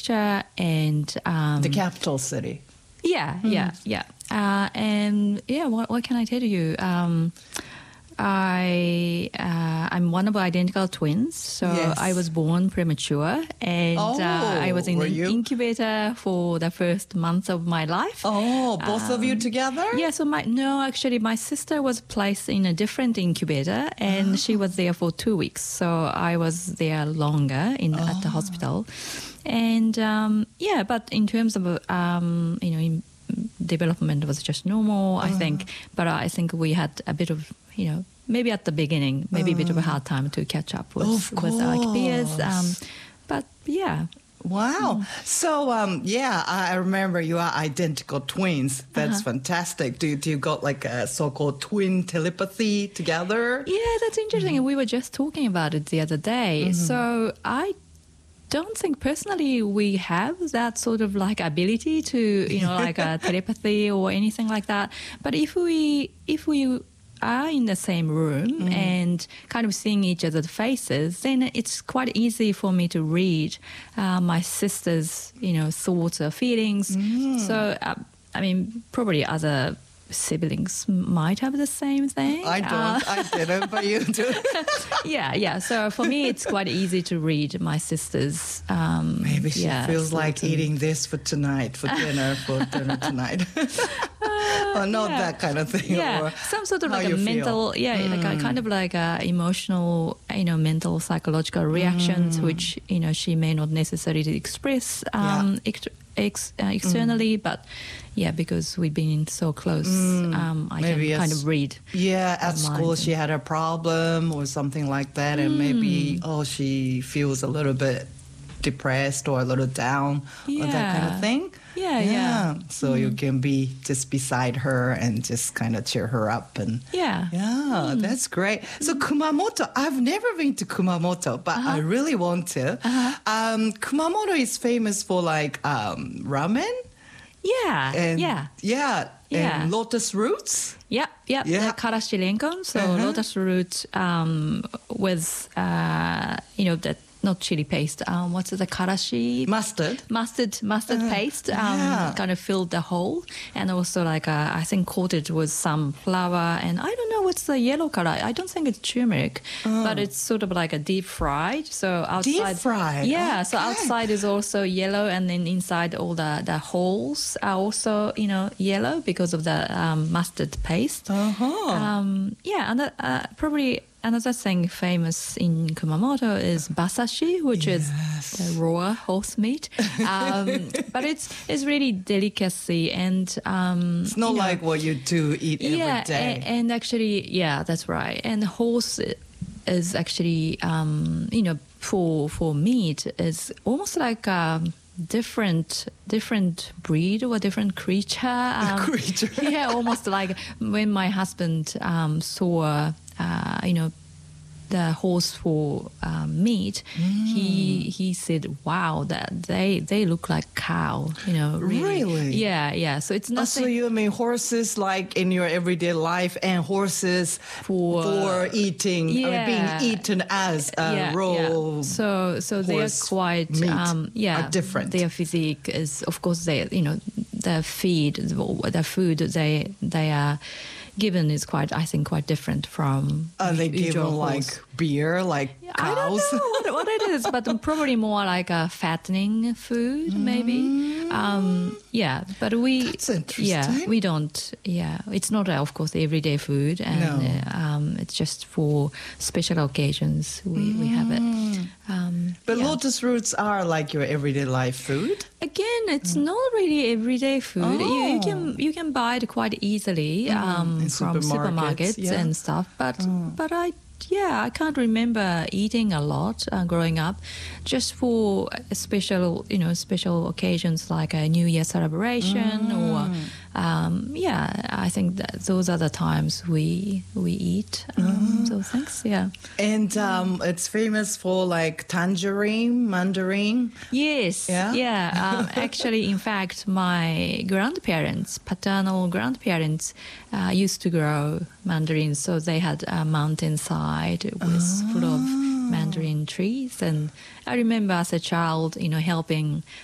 Prefecture, and the capital city. Yeah. And yeah, what can I tell you? I'm one of identical twins, so Yes. I was born premature, and I was in were an you? incubator for the first month of my life. Oh, both of you together? Yeah, so actually my sister was placed in a different incubator, and she was there for 2 weeks. So I was there longer at the hospital. And but in terms of, development was just normal, I think. But I think we had a bit of, maybe at the beginning, maybe a bit of a hard time to catch up with our peers. But yeah. Wow. So, I remember you are identical twins. That's fantastic. Do you got like a so-called twin telepathy together? Yeah, that's interesting. We were just talking about it the other day. So I don't think personally we have that sort of like ability to, like a telepathy or anything like that. But if we are in the same room and kind of seeing each other's faces, then it's quite easy for me to read my sister's, thoughts or feelings. So, probably other siblings might have the same thing. I don't. I didn't, but you do. Yeah. So for me, it's quite easy to read my sister's. Maybe she feels like eating this for dinner tonight. Or not that kind of thing. Yeah, or some sort of how like a you mental, feel. like a kind of like a emotional, mental, psychological reactions, which, she may not necessarily express externally, but because we've been so close, I can kind of read. Yeah, at school mind. she had a problem or something like that, and maybe she feels a little bit depressed or a little down or that kind of thing. Yeah. So you can be just beside her and just kind of cheer her up. And that's great. So Kumamoto, I've never been to Kumamoto, but I really want to. Kumamoto is famous for like ramen. And lotus roots. The karashi renkon, so lotus root with that. Not chili paste. What's the karashi? Mustard paste. Kind of filled the hole, and also like I think coated with some flour, and I don't know what's the yellow color. I don't think it's turmeric, but it's sort of like a deep fried. So outside, deep fried. Yeah. So outside is also yellow, and then inside all the holes are also yellow because of the mustard paste. And probably. Another thing famous in Kumamoto is basashi, which is the raw horse meat. But it's really delicacy, and it's not like what you do eat every day. And actually, that's right. And horse is actually, for meat is almost like different breed or different creature. Almost like when my husband saw. The horse for meat, he said, "Wow, that they look like cow." Really? Yeah. So it's nothing. So you mean horses like in your everyday life, and horses for eating, being eaten as raw. Yeah. So they are quite meat are different. Their physique is, of course, the food they are given is quite different from. Are they given like beer, like cows? I don't know what it is, but probably more like a fattening food, maybe. But That's interesting. we don't. It's not, of course, everyday food, and it's just for special occasions we have it. But lotus roots are like your everyday life food. Again, it's not really everyday food. You can buy it quite easily from supermarkets and stuff. But I can't remember eating a lot growing up. Just for special occasions like a New Year celebration or I think that those are the times we eat those things. And it's famous for like tangerine, mandarin. Yes. Actually, in fact, my paternal grandparents used to grow mandarins, so they had a mountainside full of mandarin trees, and I remember as a child, helping